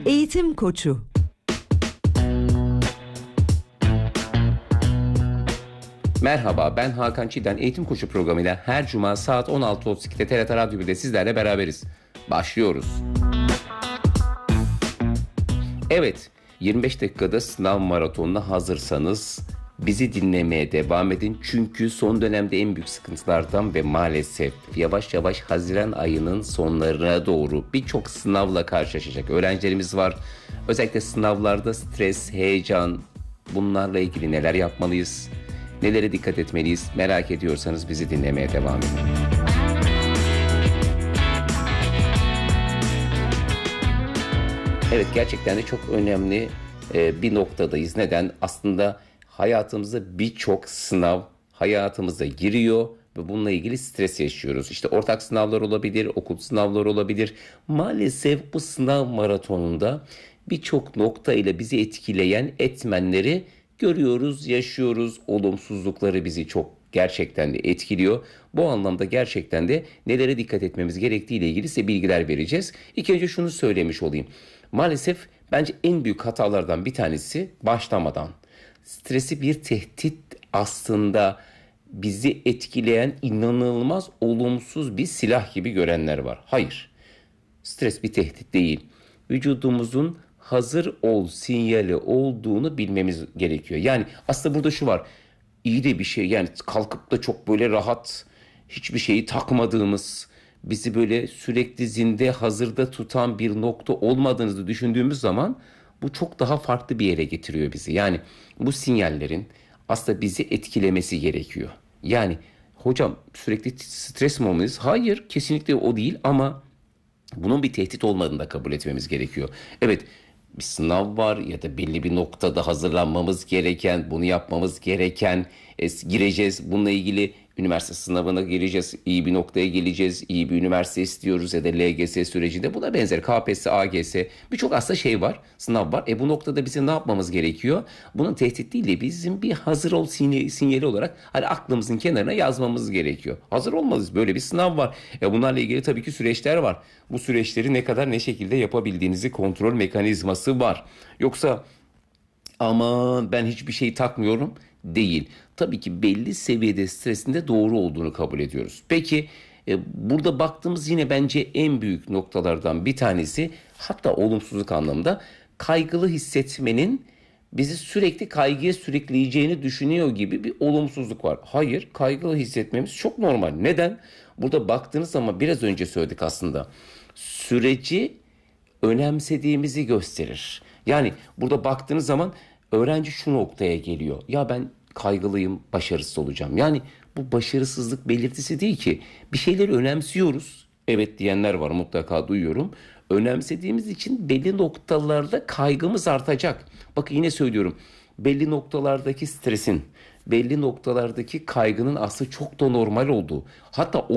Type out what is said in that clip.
Eğitim Koçu. Merhaba, ben Hakan Çiğden. Eğitim Koçu programıyla her cuma saat 16.32'de TRT Radyo 1'de sizlerle beraberiz. Başlıyoruz. Evet, 25 dakikada sınav maratonuna hazırsanız bizi dinlemeye devam edin. Çünkü son dönemde en büyük sıkıntılardan ve maalesef yavaş yavaş Haziran ayının sonlarına doğru birçok sınavla karşılaşacak öğrencilerimiz var. Özellikle sınavlarda stres, heyecan, bunlarla ilgili neler yapmalıyız? Nelere dikkat etmeliyiz? Merak ediyorsanız bizi dinlemeye devam edin. Evet, gerçekten de çok önemli bir noktadayız. Neden? Aslında hayatımızda birçok sınav hayatımıza giriyor ve bununla ilgili stres yaşıyoruz. İşte ortak sınavlar olabilir, okul sınavları olabilir. Maalesef bu sınav maratonunda birçok nokta ile bizi etkileyen etmenleri görüyoruz, yaşıyoruz. Olumsuzlukları bizi çok gerçekten de etkiliyor. Bu anlamda gerçekten de nelere dikkat etmemiz gerektiği ile ilgili size bilgiler vereceğiz. İlk önce şunu söylemiş olayım. Maalesef bence en büyük hatalardan bir tanesi başlamadan. Stresi bir tehdit aslında bizi etkileyen inanılmaz olumsuz bir silah gibi görenler var. Hayır, stres bir tehdit değil. Vücudumuzun hazır ol sinyali olduğunu bilmemiz gerekiyor. Yani aslında burada şu var. İyi de bir şey, yani kalkıp da çok böyle rahat, hiçbir şeyi takmadığımız, bizi böyle sürekli zinde hazırda tutan bir nokta olmadığınızı düşündüğümüz zaman bu çok daha farklı bir yere getiriyor bizi. Yani bu sinyallerin aslında bizi etkilemesi gerekiyor. Yani hocam sürekli stres mi olmalıyız? Hayır, kesinlikle o değil, ama bunun bir tehdit olmadığını da kabul etmemiz gerekiyor. Evet, bir sınav var ya da belli bir noktada hazırlanmamız gereken, bunu yapmamız gereken, gireceğiz. Bununla ilgili üniversite sınavına gireceğiz, iyi bir noktaya geleceğiz, iyi bir üniversite istiyoruz ya da LGS sürecinde buna benzer KPSS, AGS birçok aslında şey var, sınav var. Bu noktada bizim ne yapmamız gerekiyor? Bunun tehdit değil de bizim bir hazır ol sinyali olarak hani aklımızın kenarına yazmamız gerekiyor. Hazır olmalıyız, böyle bir sınav var. Bunlarla ilgili tabii ki süreçler var. Bu süreçleri ne kadar ne şekilde yapabildiğinizi kontrol mekanizması var. Yoksa aman ben hiçbir şey takmıyorum değil. Tabii ki belli seviyede stresin de doğru olduğunu kabul ediyoruz. Peki burada baktığımız yine bence en büyük noktalardan bir tanesi, hatta olumsuzluk anlamında, kaygılı hissetmenin bizi sürekli kaygıya sürükleyeceğini düşünüyor gibi bir olumsuzluk var. Hayır, kaygılı hissetmemiz çok normal. Neden? Burada baktığınız zaman biraz önce söyledik aslında. Süreci önemsediğimizi gösterir. Yani burada baktığınız zaman öğrenci şu noktaya geliyor. Ya ben kaygılıyım, başarısız olacağım. Yani bu başarısızlık belirtisi değil ki. Bir şeyleri önemsiyoruz. Evet diyenler var, mutlaka duyuyorum. Önemsediğimiz için belli noktalarda kaygımız artacak. Bakın yine söylüyorum. Belli noktalardaki stresin, belli noktalardaki kaygının aslında çok da normal olduğu, hatta